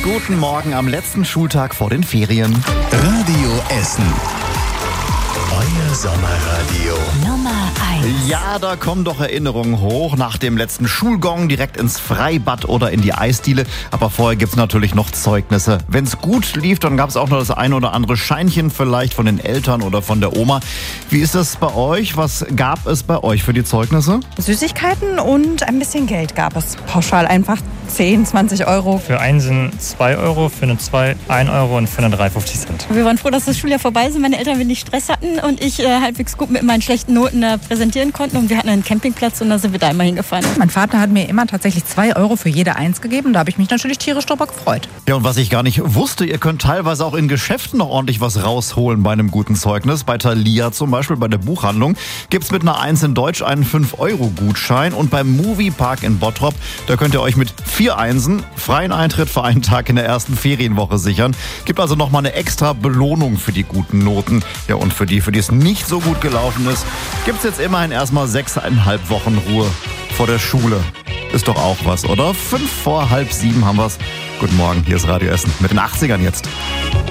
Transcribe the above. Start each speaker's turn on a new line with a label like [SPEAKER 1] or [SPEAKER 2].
[SPEAKER 1] Guten Morgen am letzten Schultag vor den Ferien.
[SPEAKER 2] Radio Essen. Euer Sommerradio.
[SPEAKER 3] Nummer 1.
[SPEAKER 1] Ja, da kommen doch Erinnerungen hoch. Nach dem letzten Schulgong direkt ins Freibad oder in die Eisdiele. Aber vorher gibt's natürlich noch Zeugnisse. Wenn's gut lief, dann gab's auch noch das ein oder andere Scheinchen vielleicht von den Eltern oder von der Oma. Wie ist das bei euch? Was gab es bei euch für die Zeugnisse?
[SPEAKER 4] Süßigkeiten und ein bisschen Geld gab es. Pauschal einfach 10, 20 Euro.
[SPEAKER 5] Für einen sind 2 Euro, für eine 2 1 Euro und für eine 3,50 Cent.
[SPEAKER 6] Wir waren froh, dass das Schuljahr vorbei ist, meine Eltern wenig Stress hatten und ich halbwegs gut mit meinen schlechten Noten präsentieren konnten. Und wir hatten einen Campingplatz und da sind wir da immer hingefahren.
[SPEAKER 4] Mein Vater hat mir immer tatsächlich 2 Euro für jede Eins gegeben. Da habe ich mich natürlich tierisch drüber gefreut.
[SPEAKER 1] Ja, und was ich gar nicht wusste, ihr könnt teilweise auch in Geschäften noch ordentlich was rausholen bei einem guten Zeugnis. Bei Thalia zum Beispiel, bei der Buchhandlung, gibt's mit einer 1 in Deutsch einen 5-Euro-Gutschein. Und beim Moviepark in Bottrop, da könnt ihr euch mit 4 Einsen freien Eintritt für einen Tag in der ersten Ferienwoche sichern. Gibt also nochmal eine extra Belohnung für die guten Noten. Ja, und für die es nicht so gut gelaufen ist, gibt's jetzt immerhin erstmal 6,5 Wochen Ruhe vor der Schule. Ist doch auch was, oder? 6:55 haben wir's. Guten Morgen, hier ist Radio Essen mit den 80ern jetzt.